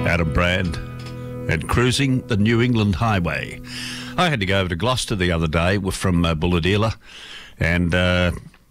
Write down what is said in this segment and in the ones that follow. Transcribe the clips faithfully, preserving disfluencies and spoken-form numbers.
Adam Brand, and cruising the New England Highway. I had to go over to Gloucester the other day from uh, Bulahdelah, and uh,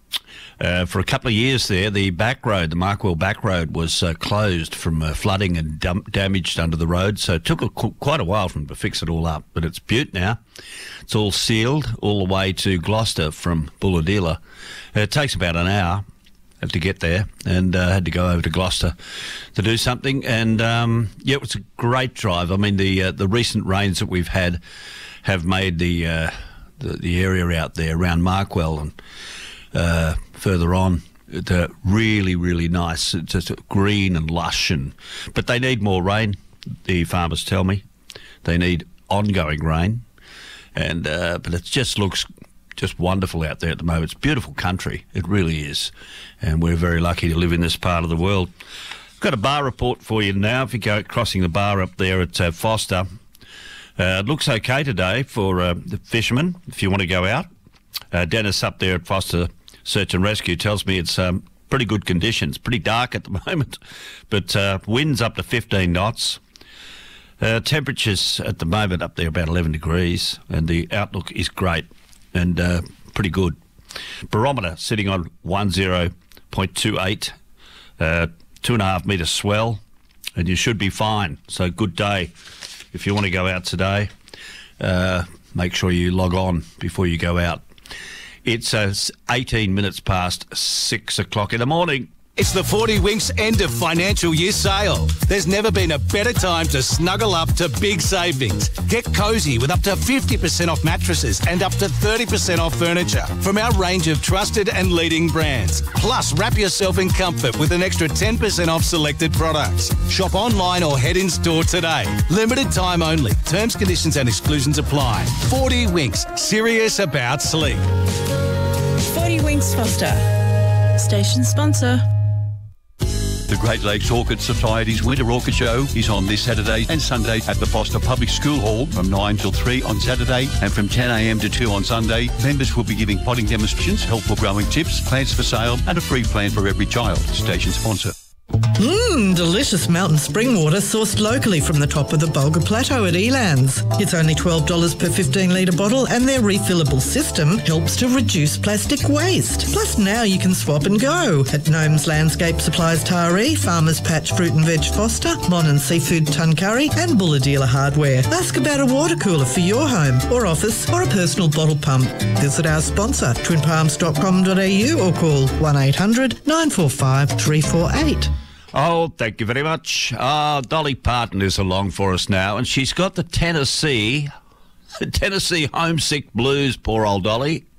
uh, for a couple of years there, the back road, the Markwell back road, was uh, closed from uh, flooding and dump- damaged under the road, so it took a, quite a while for them to fix it all up. But it's beaut now. It's all sealed all the way to Gloucester from Bulahdelah. It takes about an hour to get there, and uh, had to go over to Gloucester to do something. And um, yeah, it was a great drive. I mean, the uh, the recent rains that we've had have made the uh, the, the area out there around Markwell and uh, further on it, uh, really, really nice. It's just green and lush, and but they need more rain. The farmers tell me they need ongoing rain, and uh, but it just looks just wonderful out there at the moment. It's beautiful country. It really is. And we're very lucky to live in this part of the world. I've got a bar report for you now. If you go crossing the bar up there at uh, Foster, uh, it looks okay today for uh, the fishermen if you want to go out. Uh, Dennis up there at Foster Search and Rescue tells me it's um, pretty good conditions. Pretty dark at the moment, but uh, winds up to fifteen knots. Uh, temperatures at the moment up there about eleven degrees, and the outlook is great and uh, pretty good. Barometer sitting on ten point two eight, uh, two and a half metre swell, and you should be fine. So good day. If you want to go out today, uh, make sure you log on before you go out. It's uh, eighteen minutes past six o'clock in the morning. It's the forty Winks end of financial year sale. There's never been a better time to snuggle up to big savings. Get cosy with up to fifty percent off mattresses and up to thirty percent off furniture from our range of trusted and leading brands. Plus, wrap yourself in comfort with an extra ten percent off selected products. Shop online or head in store today. Limited time only. Terms, conditions and exclusions apply. forty Winks. Serious about sleep. forty Winks Foster. Station sponsor. The Great Lakes Orchid Society's Winter Orchid Show is on this Saturday and Sunday at the Foster Public School Hall from nine till three on Saturday and from ten a m to two on Sunday. Members will be giving potting demonstrations, helpful growing tips, plants for sale and a free plant for every child. Station sponsor. Mmm, delicious mountain spring water sourced locally from the top of the Bulga Plateau at Elands. It's only twelve dollars per fifteen litre bottle and their refillable system helps to reduce plastic waste. Plus now you can swap and go at Gnomes Landscape Supplies Taree, Farmers Patch Fruit and Veg Foster, Mon and Seafood Tuncurry and Bulahdelah Hardware. Ask about a water cooler for your home or office or a personal bottle pump. Visit our sponsor, twin palms dot com dot a u or call one eight hundred nine four five three four eight. Oh, thank you very much. Ah, Dolly Parton is along for us now, and she's got the Tennessee, Tennessee homesick blues, poor old Dolly.